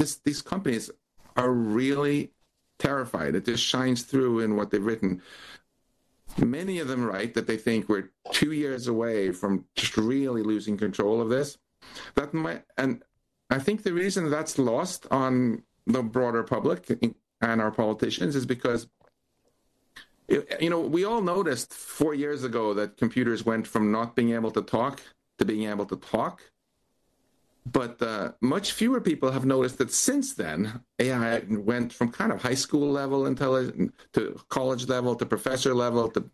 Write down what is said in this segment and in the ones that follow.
these companies are really terrified. It just shines through in what they've written. Many of them write that they think we're 2 years away from just really losing control of this. And I think the reason that's lost on the broader public and our politicians is because, we all noticed 4 years ago that computers went from not being able to talk to being able to talk. But much fewer people have noticed that since then, AI went from kind of high school level intelligence to college level to professor level to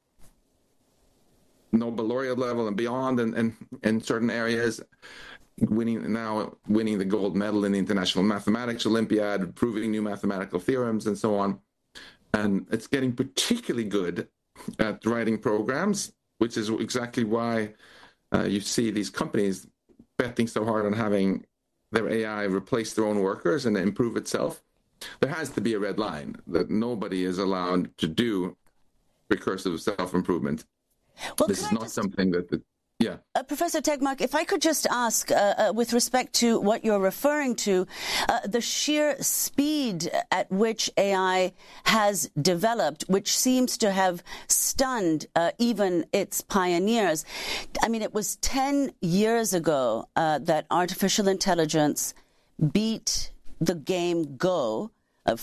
Nobel laureate level and beyond, and in certain areas, winning the gold medal in the International Mathematics Olympiad, proving new mathematical theorems and so on. And it's getting particularly good at writing programs, which is exactly why you see these companies betting so hard on having their AI replace their own workers and improve itself. There has to be a red line that nobody is allowed to do recursive self-improvement. Well, this is not something that yeah. Professor Tegmark, if I could just ask, with respect to what you're referring to, the sheer speed at which AI has developed, which seems to have stunned even its pioneers. I mean, it was 10 years ago that artificial intelligence beat the game Go, a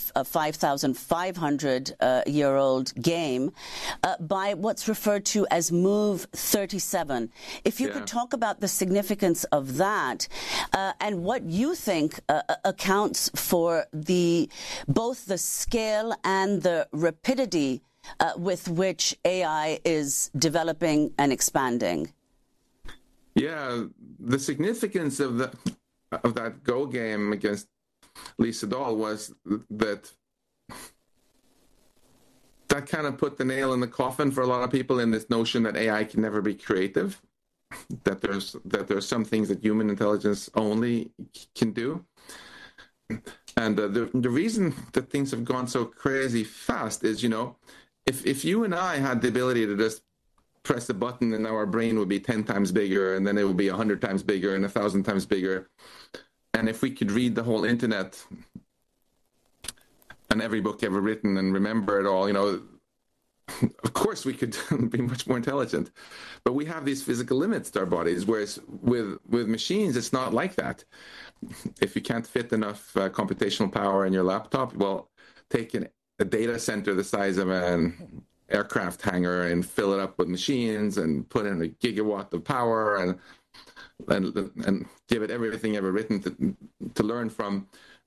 5,500-year-old game, by what's referred to as Move 37. If you could talk about the significance of that and what you think accounts for both the scale and the rapidity with which AI is developing and expanding. Yeah, the significance of that Go game against Lee Sedol was that kind of put the nail in the coffin for a lot of people in this notion that AI can never be creative, that there's some things that human intelligence only can do. And the reason that things have gone so crazy fast is, if you and I had the ability to just press a button and now our brain would be 10 times bigger, and then it would be 100 times bigger and 1,000 times bigger. And if we could read the whole internet and every book ever written and remember it all, of course we could be much more intelligent. But we have these physical limits to our bodies, whereas with machines, it's not like that. If you can't fit enough computational power in your laptop, well, take a data center the size of an aircraft hangar and fill it up with machines and put in a gigawatt of power and give it everything ever written to learn from.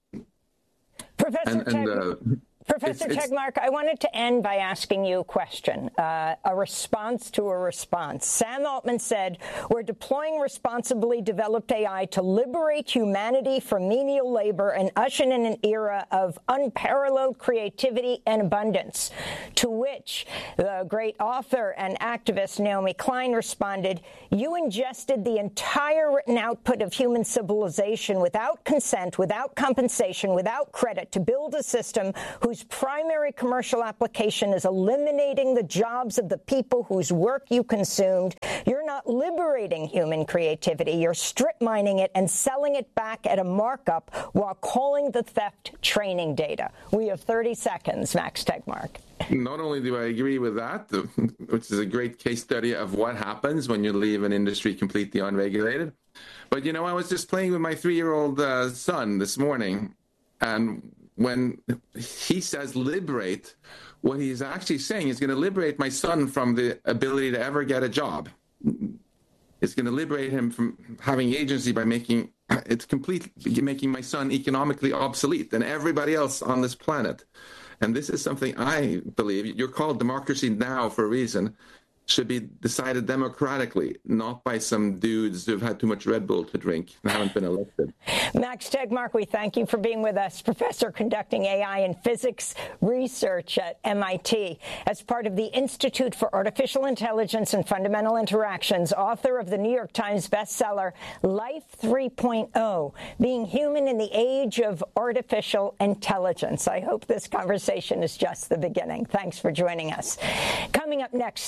Professor Tegmark, I wanted to end by asking you a question, a response to a response. Sam Altman said, we're deploying responsibly developed AI to liberate humanity from menial labor and usher in an era of unparalleled creativity and abundance. To which the great author and activist Naomi Klein responded, you ingested the entire written output of human civilization without consent, without compensation, without credit to build a system whose primary commercial application is eliminating the jobs of the people whose work you consumed. You're not liberating human creativity. You're strip mining it and selling it back at a markup while calling the theft training data. We have 30 seconds, Max Tegmark. Not only do I agree with that, which is a great case study of what happens when you leave an industry completely unregulated, but, I was just playing with my 3-year-old son this morning, and when he says liberate, what he's actually saying is going to liberate my son from the ability to ever get a job. It's going to liberate him from having agency by making my son economically obsolete and everybody else on this planet. And this is something I believe, you're called Democracy Now! For a reason, should be decided democratically, not by some dudes who've had too much Red Bull to drink and haven't been elected. Max Tegmark, we thank you for being with us, professor conducting AI and physics research at MIT. As part of the Institute for Artificial Intelligence and Fundamental Interactions, author of the New York Times bestseller, Life 3.0, Being Human in the Age of Artificial Intelligence. I hope this conversation is just the beginning. Thanks for joining us. Coming up next, citizens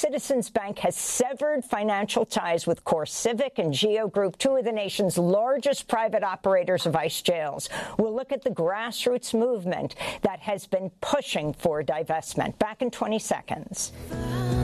Citizens Bank has severed financial ties with CoreCivic and Geo Group, two of the nation's largest private operators of ICE jails. We'll look at the grassroots movement that has been pushing for divestment. Back in 20 seconds.